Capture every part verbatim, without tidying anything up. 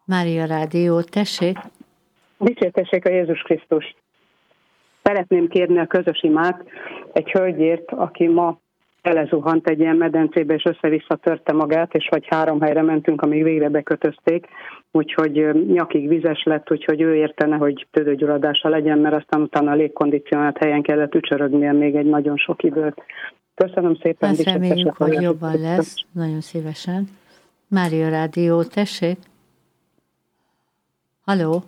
Mária Rádió, tessék! Dicsértessék a Jézus Krisztus! Szeretném kérni a közös imát egy hölgyért, aki ma elezuhant egy ilyen medencébe, és össze-vissza törte magát, és vagy három helyre mentünk, amíg végre bekötözték, úgyhogy nyakig vizes lett, úgyhogy ő értene, hogy tüdőgyulladása legyen, mert aztán utána a légkondicionált helyen kellett ücsörögnie még egy nagyon sok időt. Köszönöm szépen. Azt reméljük, hogy jobban lesz, nagyon szívesen. Mária Rádió, tessék! Halló!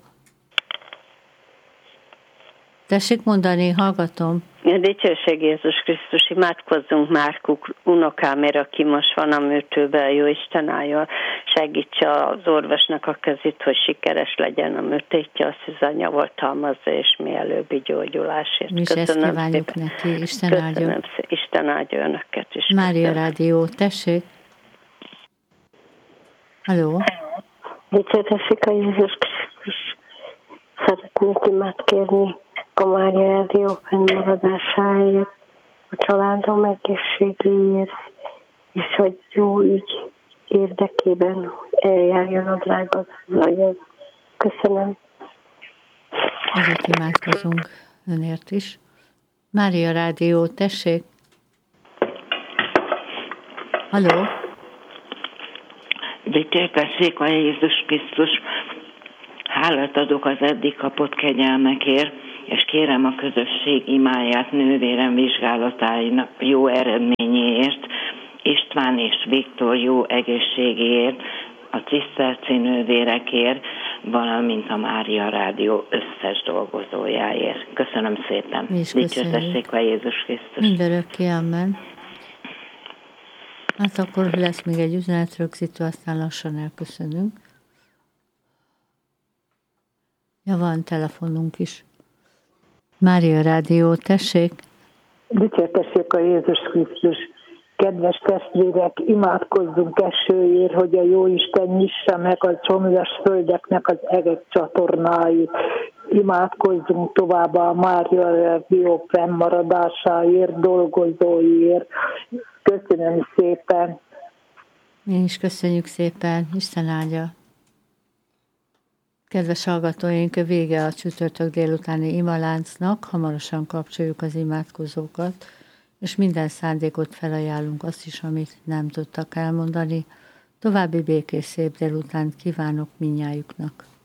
Tessék mondani, hallgatom. Dicsőség Jézus Krisztus, imádkozzunk Márkuk unokámért, aki most van a műtőben, jó Isten álljon, segítse az orvosnak a kezét, hogy sikeres legyen a műtétje, azt az anya oltalmazza, és mielőbbi gyógyulásért. Mi is ezt kívánjuk szépen neki, Isten áldjon. Isten áldjon önöket is. Mária köszönöm. Rádió, tessék. Halló. Dicsértessék a Jézus Krisztus. Szeretnék imát kérni a Mária Rádió fennmaradásáért, a családom egészségéért, és hogy jó ügy érdekében eljárjon a drága zajjal. Köszönöm. Ezért imádkozunk önért is. Mária Rádió, tessék. Halló. Dicsértessék a Jézus Krisztus. Hálát adok az eddig kapott kegyelmekért, és kérem a közösség imáját nővérem vizsgálatáinak jó eredményéért, István és Viktor jó egészségéért, a ciszterci nővérekért, valamint a Mária Rádió összes dolgozójáért. Köszönöm szépen. Dicsértessék a Jézus Krisztus. Mindörökké, amen. Hát akkor lesz még egy üzenetrögzítő, aztán lassan elköszönünk. Ja, van telefonunk is. Mária Rádió, tessék! Dicsértessék a Jézus Krisztus! Kedves testvérek, imádkozzunk esőért, hogy a Jóisten nyissa meg a csomjas földeknek az egek csatornáit. Imádkozzunk tovább a Mária Rádió fennmaradásáért, dolgozóiért. Köszönöm szépen! Mi is köszönjük szépen, Isten áldja! Kedves hallgatóink, vége a csütörtök délutáni imaláncnak, hamarosan kapcsoljuk az imádkozókat, és minden szándékot felajánlunk, azt is, amit nem tudtak elmondani. További békés szép délután kívánok mindnyájuknak.